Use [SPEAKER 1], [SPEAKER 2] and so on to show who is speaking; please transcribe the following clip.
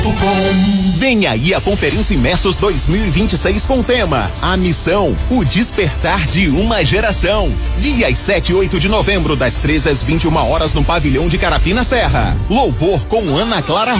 [SPEAKER 1] Vem aí a Conferência Imersos 2026 com o tema A Missão, o Despertar de uma Geração. Dias 7 e 8 de novembro, das 13 às 21 horas no Pavilhão de Carapina Serra. Louvor com Ana Clara